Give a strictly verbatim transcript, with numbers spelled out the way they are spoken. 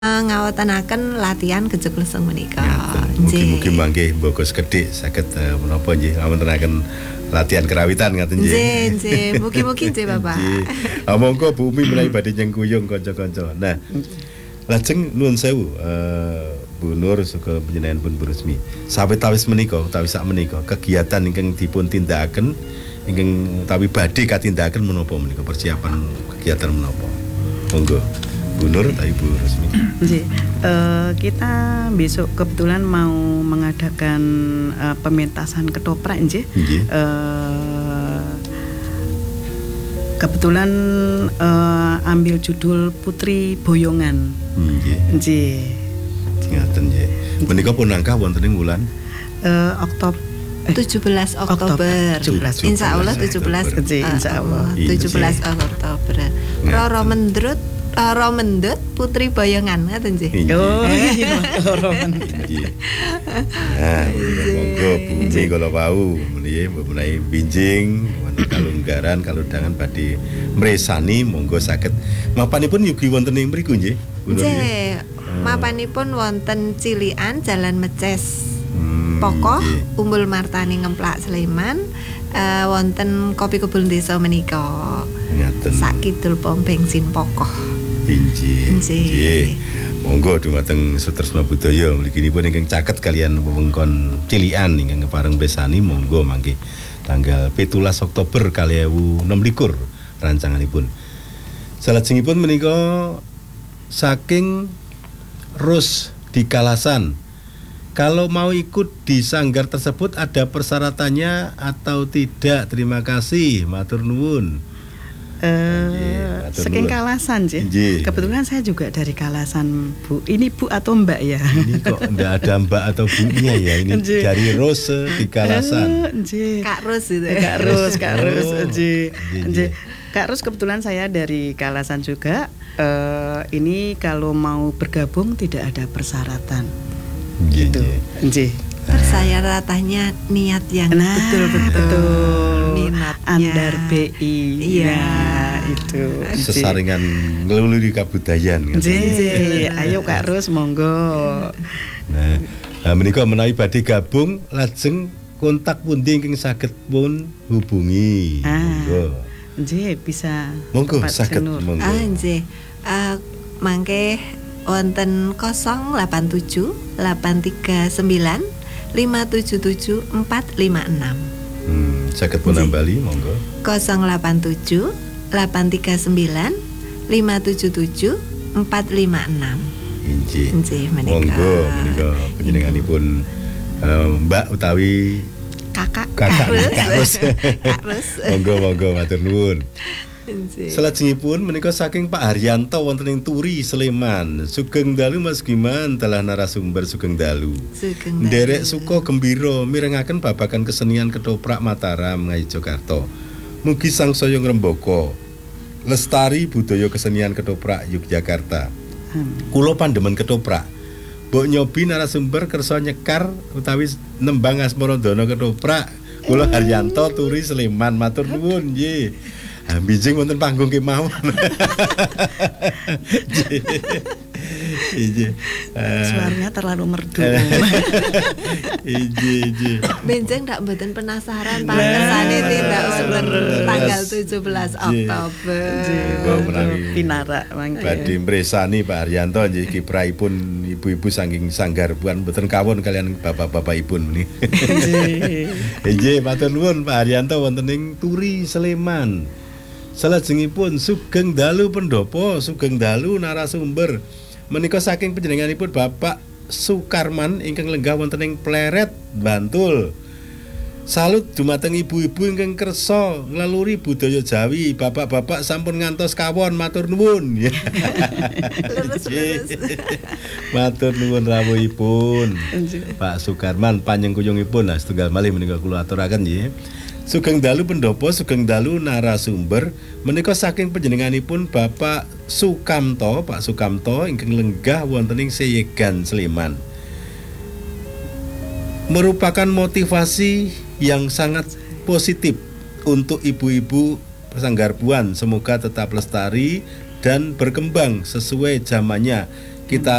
ngawontenaken latihan gejeg leseng menika. Mugi-mugi mangke mboko sekedhik saged uh, menapa nggih ngawontenaken latihan kerawitan ngaten nggih. Nggih, nggih. Mugi-mugi nggih Bapak. Nggih. Ah monggo Bu Umi menawi badhe nyengkuyung kanca-kanca. Nah, lajeng nuwun sewu uh, Bu Nur suka panjenengan pun Bu Rusmi. Sawetawis menika utawi sak menika kegiatan ingkang dipun tindakaken ingkang utawi badhe katindakaken menapa menika persiapan kegiatan menapa. Monggo. Bu Nur, Ibu Rusmi. Nggih, uh, kita besok kebetulan mau mengadakan uh, pementasan ketoprak nggih. Uh, kebetulan uh, ambil judul Putri Boyongan. Nggih. Nggih. Ngaten nggih. Menika pun angka wonten ing wulan uh, Oktober tujuh belas Oktober. Insyaallah tujuh belas insyaallah tujuh belas Oktober. Roro Mendrut Roro Mendut Putri Boyongan ngaten nggih. Oh, Roro Mendut. Nah, monggo bumi kala wau nggih menawi binjing wonten kalunggaran kalundangan badhe mresani monggo saged mapanipun yugi wonten ing mriku nggih. Nggih. Mapanipun wonten Cilian Jalan Meces. Pokoh Umbul Martani Ngemplak Sleman uh, wonten Kopi Kebun Desa menika. Ngaten. Sak kidul pom bensin Pokoh. Injih. Injih. Monggo dhumateng Sutresna Budaya mliginipun ingkang caket kalian wewengkon Cilian ingkang kepareng besani monggo mangke tanggal pitulas Oktober kalih ewu enem likur rancanganipun. Salajengipun menika saking Rus di Kalasan. Kalau mau ikut di sanggar tersebut ada persyaratannya atau tidak? Terima kasih, matur nuwun. Uh, saking Kalasan sih. Kebetulan saya juga dari Kalasan, Bu. Ini Bu atau Mbak ya? Ini kok enggak ada Mbak atau Bu-nya ya? Ini Nji. Dari Rose di Kalasan. Uh, Kak Rus itu. Kak Rus, Kak Rus. Nji. Nji. Kak Rus kebetulan saya dari Kalasan juga. Uh, ini kalau mau bergabung tidak ada persyaratan. Gitu. Nji. Persyaratannya niat yang nah, betul-betul minatnya. Andar B I. Iya, nah, itu. Sesaringan ngeluluri kabudayan. Nji. Ayo Kak Rus monggo. Nah, nah menika menawi badhe gabung lajeng kontak pundi ingkang saged pun hubungi. Ah. Monggo. Nji bisa. Monggo saged monggo. Ah nggih. Uh, mangke wonten nol delapan tujuh delapan tiga sembilan lima tujuh tujuh empat lima enam. Hmm, saged pun nambali monggo. nol delapan tujuh delapan tiga sembilan lima tujuh tujuh empat lima enam. Injih. Injih menika. Monggo menika panjenenganipun uh, Mbak utawi Kakak Kakak Rus. Kak Rus. Monggo monggo matur nuwun. Salajengipun menika saking Pak Haryanto wonten ing Turi Sleman. Sugeng dalu Mas Giman telah narasumber Sugeng dalu. Sugeng dalu. Nderek suka gembira mirengaken babagan kesenian ketoprak Mataram Ngayogyakarta. Mugi sangsaya ngrembaka lestari budaya kesenian ketoprak Yogyakarta. Kula pandemen ketoprak. Mbok nyobi narasumber kersa nyekar utawi nembang Asmaradana ketoprak. Kula Haryanto Turi Sleman matur nuwun nggih. Bijing wonten panggung kemawon. Iji. Suaranya terlalu merdu. Iji iji. Benjing ndak mboten penasaran pangesane tindak semen tanggal tujuh belas Oktober. Pinara mangke. Badhe mresani Pak Haryanto nggih kiprahipun ibu-ibu saking sanggar buan mboten kawon kalian bapak-bapakipun niki. Nggih, matur nuwun Pak Haryanto wonten ing Turi Sleman. Salajengipun Sugeng dalu pendopo, Sugeng dalu narasumber menika saking panjenenganipun Bapak Sukarman ingkang lenggah wonten ing Pleret, Bantul. Salut dumateng ibu-ibu ingkang kersa nglaluri budaya Jawi. Bapak-bapak sampun ngantos kawon matur nuwun. Matur nuwun rawuhipun. Pak Sukarman panjenenganipun setunggal malih menika kula aturaken nggih. Sugeng dalu pendopo, sugeng dalu narasumber menika saking panjenenganipun Bapak Sukamto, Pak Sukamto ingkang lenggah wonten ing Seyegan Sleman. Merupakan motivasi yang sangat positif untuk ibu-ibu Sanggar Buan. Semoga tetap lestari dan berkembang sesuai zamannya. kita